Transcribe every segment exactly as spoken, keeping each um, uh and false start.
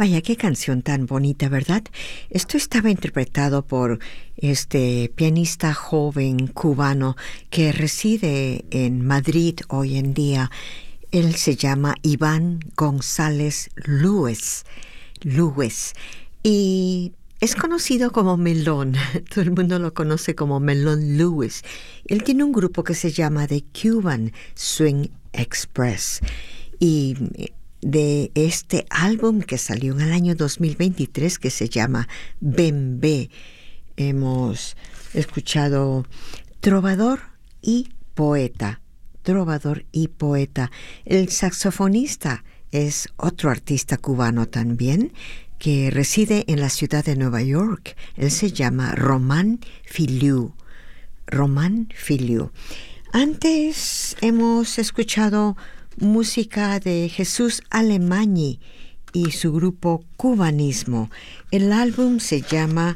Vaya, qué canción tan bonita, ¿verdad? Esto estaba interpretado por este pianista joven cubano que reside en Madrid hoy en día. Él se llama Iván González Lewis. Lewis. Y es conocido como Melón. Todo el mundo lo conoce como Melón Lewis. Él tiene un grupo que se llama The Cuban Swing Express. Y de este álbum que salió en el año dos mil veintitrés, que se llama Bembé, hemos escuchado Trovador y Poeta. Trovador y Poeta. El saxofonista es otro artista cubano también, que reside en la ciudad de Nueva York. Él se llama Román Filiu. Román Filiu. Antes hemos escuchado música de Jesús Alemany y su grupo Cubanismo. El álbum se llama,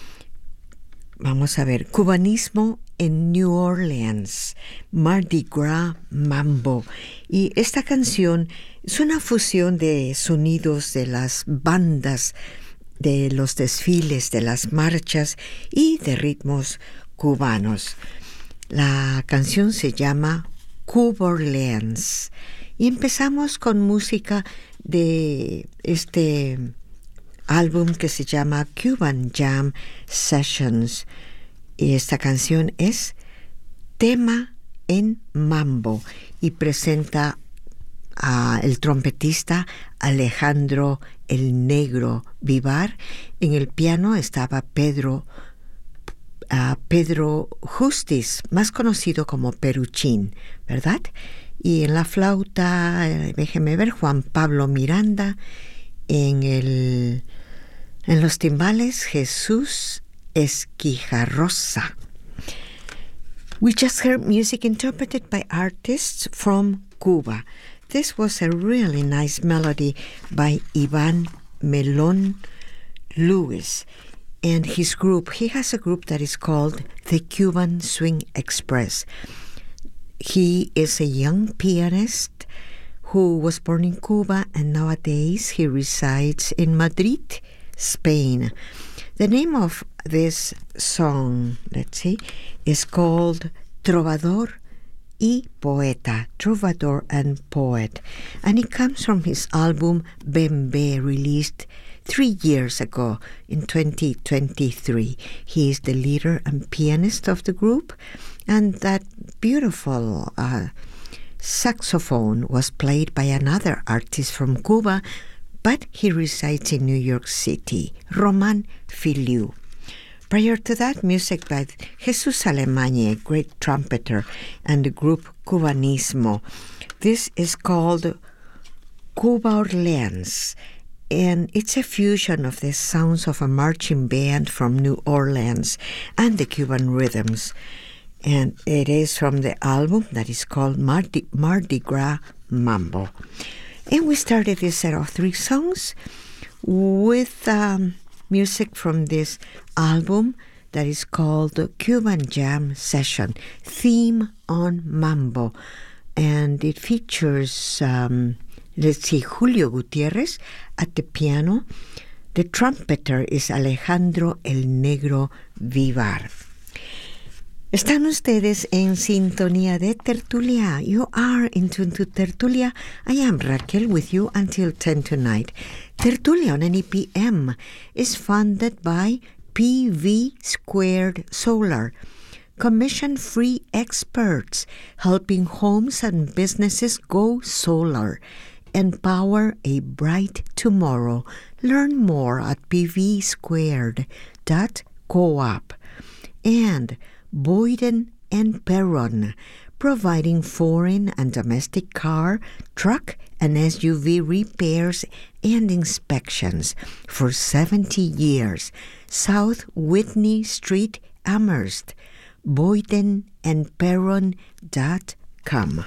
vamos a ver, Cubanismo en New Orleans, Mardi Gras Mambo. Y esta canción es una fusión de sonidos de las bandas, de los desfiles, de las marchas y de ritmos cubanos. La canción se llama Cuba Orleans. Y empezamos con música de este álbum que se llama Cuban Jam Sessions. Y esta canción es Tema en Mambo y presenta al trompetista Alejandro el Negro Vivar. En el piano estaba Pedro Uh, Pedro Justiz, más conocido como Peruchín, ¿verdad? Y en la flauta, eh, déjeme ver, Juan Pablo Miranda. En, el, en los timbales, Jesús Esquijarrosa. We just heard music interpreted by artists from Cuba. This was a really nice melody by Iván Melón Lewis. And his group, he has a group that is called the Cuban Swing Express. He is a young pianist who was born in Cuba, and nowadays he resides in Madrid, Spain. The name of this song, let's see, is called Trovador y Poeta, Trovador and Poet. And it comes from his album Bembé, released three years ago in twenty twenty-three. He is the leader and pianist of the group, and that beautiful uh, saxophone was played by another artist from Cuba, but he resides in New York City, Román Filiu. Prior to that, music by Jesús Alemany, a great trumpeter, and the group Cubanismo. This is called Cuba Orleans, and it's a fusion of the sounds of a marching band from New Orleans and the Cuban rhythms. And it is from the album that is called Mardi, Mardi Gras Mambo. And we started this set of three songs with um, music from this album that is called the Cuban Jam Session, Theme on Mambo. And it features, um, let's see, Julio Gutiérrez at the piano. The trumpeter is Alejandro el Negro Vivar. Están ustedes en sintonía de Tertulia. You are in tune to Tertulia. I am Raquel with you until ten tonight. Tertulia on N E P M is funded by P V Squared Solar, commission-free experts helping homes and businesses go solar. Empower a bright tomorrow. Learn more at p v squared dot coop. And Boyden and Perron, providing foreign and domestic car, truck, and S U V repairs and inspections for seventy years. South Whitney Street, Amherst. Boyden and Perron dot com.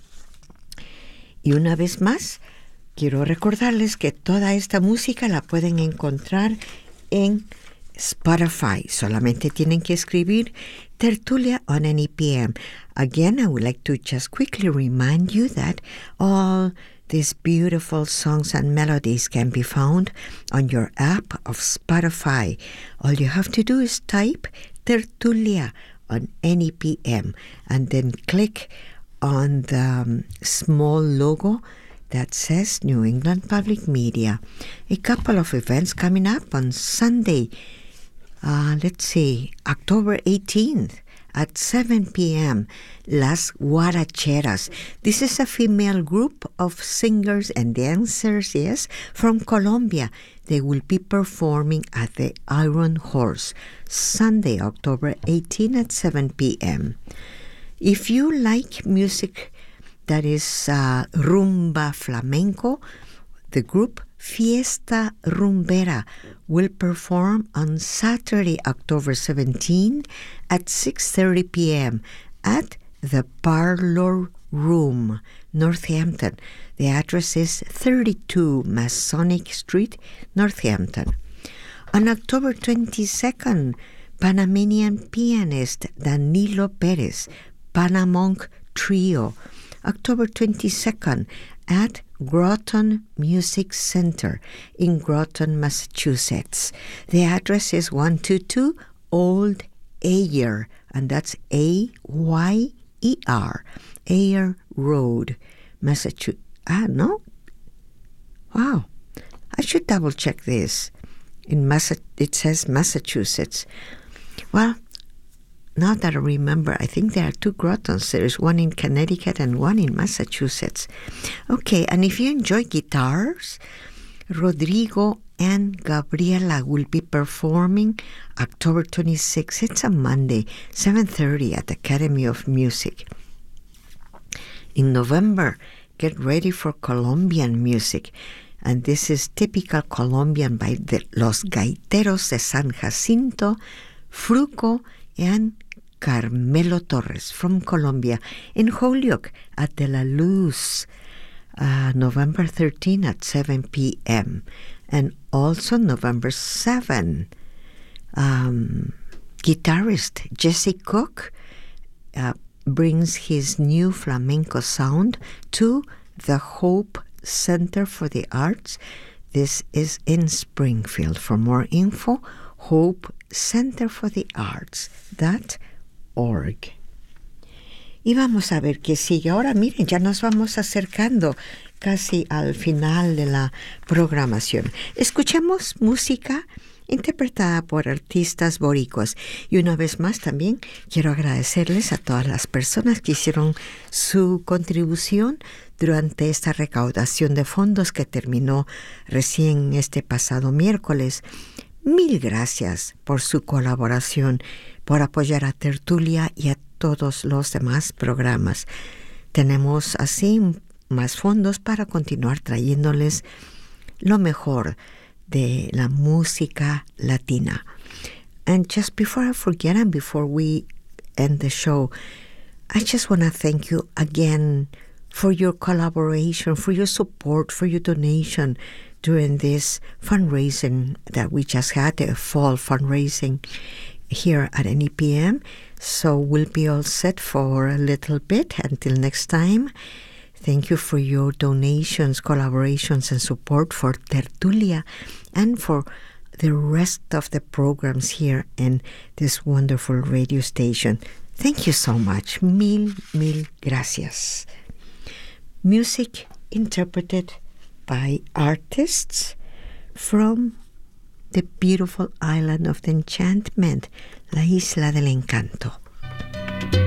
Y una vez más, quiero recordarles que toda esta música la pueden encontrar en Spotify. Solamente tienen que escribir Tertulia on N E P M. Again, I would like to just quickly remind you that all These beautiful songs and melodies can be found on your app of Spotify. All you have to do is type Tertulia on N E P M and then click on the um, small logo that says New England Public Media. A couple of events coming up on Sunday, uh, let's see, October eighteenth. At seven p.m., Las Guaracheras. This is a female group of singers and dancers, yes, from Colombia. They will be performing at the Iron Horse, Sunday, October eighteenth at seven p.m. If you like music that is uh, rumba flamenco, the group Fiesta Rumbera will perform on Saturday, October seventeenth at six thirty p.m. at the Parlor Room, Northampton. The address is thirty-two Masonic Street, Northampton. On October twenty-second, Panamanian pianist Danilo Perez, Panamonk Trio. October twenty-second at Groton Music Center in Groton, Massachusetts. The address is one twenty-two Old Ayer, and that's A Y E R, Ayer Road, Massachusetts. Ah, no? Wow. I should double check this. In Massa- it says Massachusetts. Well, now that I remember, I think there are two Grotons. There's one in Connecticut and one in Massachusetts. Okay, and if you enjoy guitars, Rodrigo and Gabriela will be performing October twenty-sixth. It's a Monday, seven thirty at the Academy of Music. In November, get ready for Colombian music. And this is typical Colombian by the Los Gaiteros de San Jacinto, Fruco, and Carmelo Torres from Colombia in Holyoke at De La Luz, uh, November thirteenth at seven p.m. And also November seventh, um, guitarist Jesse Cook uh, brings his new flamenco sound to the Hope Center for the Arts. This is in Springfield. For more info, Hope Center for the Arts dot org. Y vamos a ver qué sigue. Ahora miren, ya nos vamos acercando casi al final de la programación. Escuchemos música interpretada por artistas boricuas. Y una vez más también quiero agradecerles a todas las personas que hicieron su contribución durante esta recaudación de fondos que terminó recién este pasado miércoles. Mil gracias por su colaboración, por apoyar a Tertulia y a todos los demás programas. Tenemos así más fondos para continuar trayéndoles lo mejor de la música latina. And just before I forget and before we end the show, I just want to thank you again for your collaboration, for your support, for your donation during this fundraising that we just had, a fall fundraising here at N E P M. So we'll be all set for a little bit. Until next time, thank you for your donations, collaborations, and support for Tertulia and for the rest of the programs here in this wonderful radio station. Thank you so much. Mil, mil gracias. Music interpreted by artists from the beautiful island of the enchantment, La Isla del Encanto.